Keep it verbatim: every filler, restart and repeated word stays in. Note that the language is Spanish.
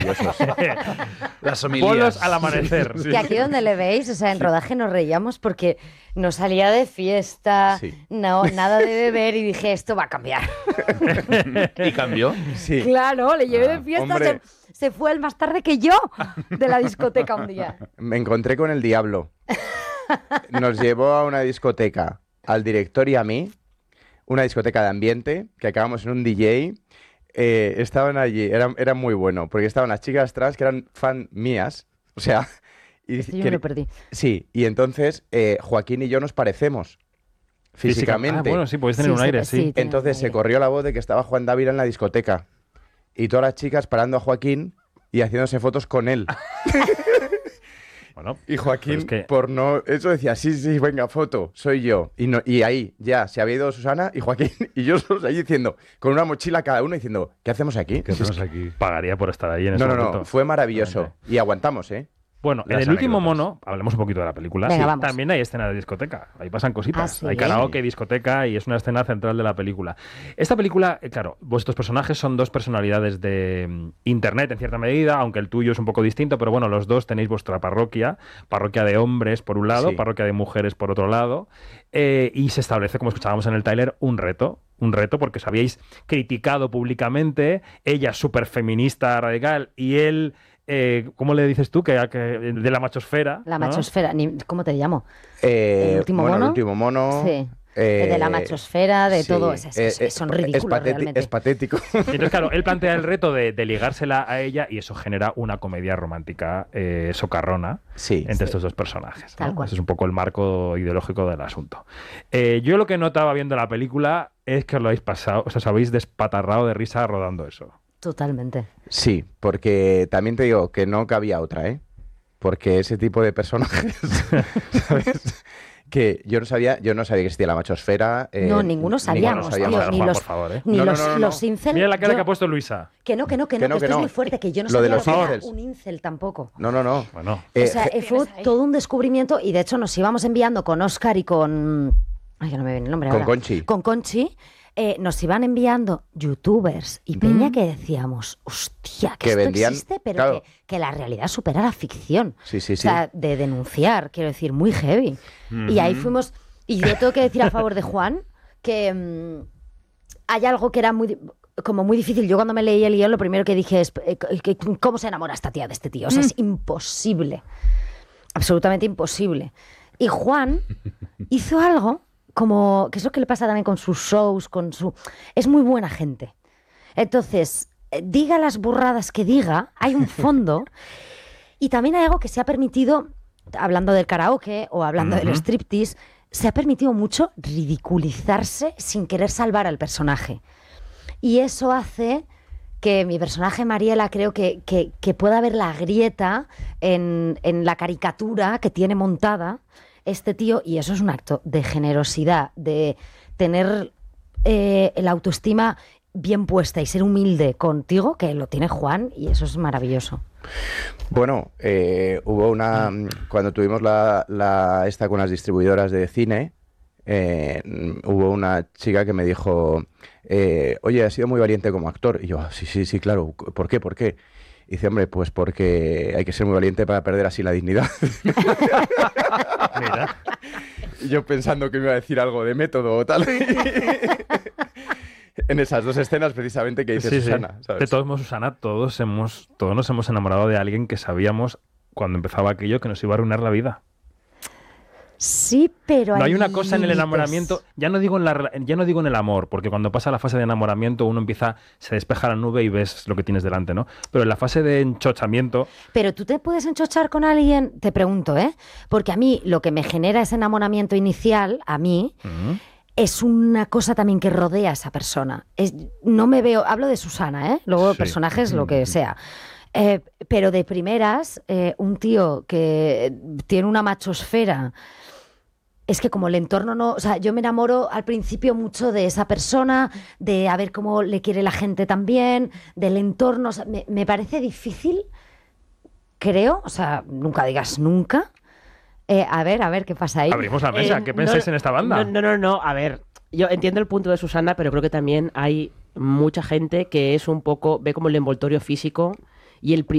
Las homilías. Bolos al amanecer. Sí. Que aquí donde le veis, o sea, en rodaje nos reíamos porque no salía de fiesta, sí. no, nada de beber y dije, esto va a cambiar. ¿Y cambió? Sí. Claro, le llevé ah, de fiesta, se, se fue el más tarde que yo de la discoteca un día. Me encontré con el diablo. Nos llevó a una discoteca, al director y a mí, una discoteca de ambiente, que acabamos en un D J. Eh, estaban allí, era, era muy bueno, porque estaban las chicas trans que eran fan mías, o sea... Y, sí, yo que, me lo perdí. Sí, y entonces eh, Joaquín y yo nos parecemos físicamente. Ah, bueno, sí, podéis tener sí, un aire, sí. sí entonces se corrió la voz de que estaba Juan Dávila en la discoteca y todas las chicas parando a Joaquín y haciéndose fotos con él. Bueno, y Joaquín, es que... por no... Eso decía, sí, sí, venga, foto, soy yo. Y, no, y ahí ya se había ido Susana y Joaquín y yo solos ahí diciendo, con una mochila cada uno, diciendo, ¿qué hacemos aquí? ¿Qué hacemos aquí? Pagaría por estar ahí en ese no, no, momento. No, fue maravilloso. Realmente. Y aguantamos, ¿eh? Bueno, Las en el último anécdotas. mono, hablemos un poquito de la película, Venga, sí, también hay escena de discoteca, ahí pasan cositas, ¿Ah, sí? hay karaoke, discoteca y es una escena central de la película. Esta película, eh, claro, vuestros personajes son dos personalidades de mm, internet en cierta medida, aunque el tuyo es un poco distinto, pero bueno, los dos tenéis vuestra parroquia, parroquia de hombres por un lado, sí. parroquia de mujeres por otro lado, eh, y se establece, como escuchábamos en el tráiler, un reto. Un reto porque os habíais criticado públicamente, ella súper feminista radical y él... Eh, ¿Cómo le dices tú? Que, que de la machosfera. La ¿no? machosfera, ¿cómo te llamo? Eh, ¿El último bueno, mono? El último mono. Sí. Eh, de la machosfera, de sí, todo. Es, es, es, son ridículos es patéti- realmente. Es patético. Entonces, claro, él plantea el reto de, de ligársela a ella y eso genera una comedia romántica eh, socarrona sí, entre sí. estos dos personajes. ¿no? Tal cual. Ese es un poco el marco ideológico del asunto. Eh, yo lo que notaba viendo la película es que os lo habéis pasado, o sea, os habéis despatarrado de risa rodando eso. Totalmente. Sí, porque también te digo que no cabía otra, ¿eh? Porque ese tipo de personajes, ¿sabes? Que yo no sabía, yo no sabía que existía la machosfera. Eh, no, ninguno sabíamos, ninguno tío, sabíamos. ni Juan, los, por favor, ¿eh? ni no, los, no, no, no. los incel. Mira la cara yo... que ha puesto Luisa. Que no, que no, que no, que, no, que, que esto no. es muy fuerte, que yo no lo sabía de los lo que era incels. un incel tampoco. No, no, no. Bueno. Eh, o sea, je- fue todo un descubrimiento y de hecho nos íbamos enviando con Óscar y con... Ay, que no me viene el nombre Con ahora. Conchi. Con Conchi. Eh, nos iban enviando youtubers y peña mm. que decíamos, hostia, que, Que esto vendían- existe, pero claro. que, que la realidad supera la ficción. Sí, sí, O sí. sea, de denunciar, quiero decir, muy heavy. Mm-hmm. Y ahí fuimos... Y yo tengo que decir a favor de Juan que mmm, hay algo que era muy... como muy difícil. Yo cuando me leí el guión lo primero que dije es eh, que, ¿cómo se enamora esta tía de este tío? O sea, mm. es imposible. Absolutamente imposible. Y Juan hizo algo como... que es lo que le pasa también con sus shows, con su... Es muy buena gente. Entonces, diga las burradas que diga, hay un fondo. Y también hay algo que se ha permitido, hablando del karaoke o hablando uh-huh. del striptease, se ha permitido mucho ridiculizarse sin querer salvar al personaje. Y eso hace que mi personaje Mariela creo que, que, que pueda ver la grieta en, en la caricatura que tiene montada este tío, y eso es un acto de generosidad, de tener eh, la autoestima bien puesta y ser humilde contigo, que lo tiene Juan, y eso es maravilloso. Bueno, eh, hubo una... Cuando tuvimos la, la esta con las distribuidoras de cine, eh, hubo una chica que me dijo, eh, oye, has sido muy valiente como actor. Y yo, ah, sí, sí, sí, claro. ¿Por qué? ¿Por qué? Y dice, hombre, pues porque hay que ser muy valiente para perder así la dignidad. Mira. Y yo pensando que me iba a decir algo de método o tal. En esas dos escenas precisamente que dice sí, Susana, sí. ¿sabes? De todos modos, Susana, todos, hemos, todos nos hemos enamorado de alguien que sabíamos cuando empezaba aquello que nos iba a arruinar la vida. Sí, pero no hay, hay una cosa en el límites. enamoramiento, ya no digo en la, ya no digo en el amor, porque cuando pasa la fase de enamoramiento uno empieza, se despeja la nube y ves lo que tienes delante, ¿no? Pero en la fase de enchochamiento... Pero tú te puedes enchochar con alguien, te pregunto, ¿eh? Porque a mí lo que me genera ese enamoramiento inicial, a mí, uh-huh. es una cosa también que rodea a esa persona. Es, no me veo, hablo de Susana, ¿eh? Luego sí. personajes, lo que sea. Eh, pero de primeras, eh, un tío que tiene una machosfera... Es que como el entorno no... O sea, yo me enamoro al principio mucho de esa persona, de a ver cómo le quiere la gente también, del entorno. O sea, me, me parece difícil, creo, o sea, nunca digas nunca. Eh, a ver, a ver, ¿qué pasa ahí? Abrimos la mesa. Eh, ¿Qué pensáis no, en esta banda? No, no, no, no. A ver, yo entiendo el punto de Susana, pero creo que también hay mucha gente que es un poco... Ve como el envoltorio físico y el...